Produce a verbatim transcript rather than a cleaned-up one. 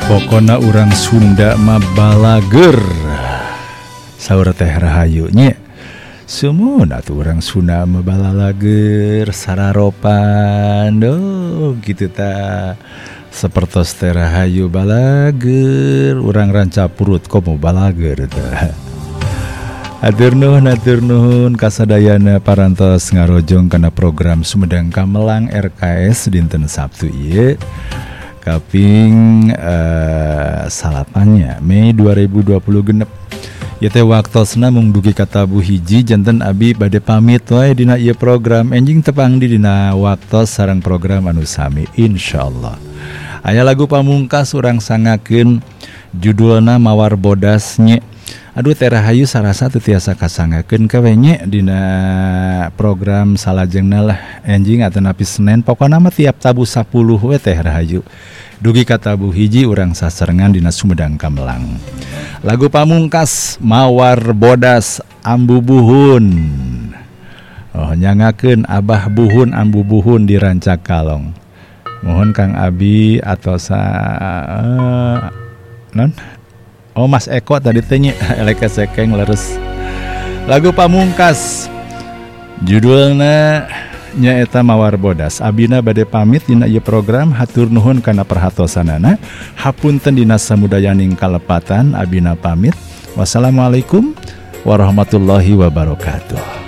Pokona urang Sunda mah balager saur teh rahayu nya. Sumun atuh urang Sunda mah balager sararopan do gitu ta. Sapertos teh rahayu balager urang ranca purut komo balager ta. Hatur nuhun hatur nuhun kasadayana parantos ngarojong kana program Sumedang Kamelang R K S dinten Sabtu ieu. Kaping uh, salapannya Mei dua ribu dua puluh genep. Ya teh waktosna mung dugi ka tabuh hiji janten abi bade pamit wae dina ieu program enjing tepang di dina waktos sareng program anu sami insyaallah. Aya lagu pamungkas urang sangakeun judulna Mawar Bodas nya. Aduh teh rahayu sarasa teu tiasa kasangakeun ka we nya dina program salajengna lah enjing atanapi Senen pokona mah tiap tabu sapuluh we teh rahayu. Dugi ka tabu hiji urang saserengan dina Sumedang Kamelang. Lagu pamungkas Mawar Bodas Ambu Buhun. Oh nyangakeun Abah Buhun Ambu Buhun di Rancak Kalong. Mohon Kang Abi atau sa uh, non oh Mas Eko tadi tanya eleka sekeng leres. Lagu pamungkas judulna nyaeta Mawar Bodas. Abina bade pamit dina ieu program hatur nuhun kana perhatosanana. Hapunten dina samudayaning kalepatan abina pamit. Wassalamualaikum warahmatullahi wabarakatuh.